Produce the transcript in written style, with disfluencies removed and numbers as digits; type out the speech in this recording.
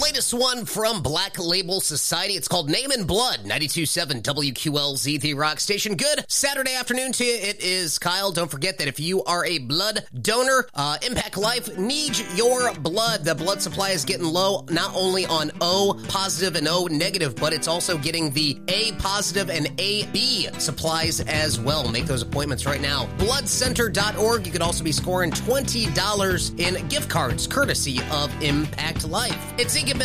latest one from Black Label Society. It's called Name and Blood, 92.7 WQLZ, the rock station. Good Saturday afternoon to you. It is Kyle. Don't forget that if you are a blood donor, Impact Life needs your blood. The blood supply is getting low, not only on O positive and O negative, but it's also getting the A positive and AB supplies as well. Make those appointments right now. Bloodcenter.org. You could also be scoring $20 in gift cards courtesy of Impact Life. It's Iggy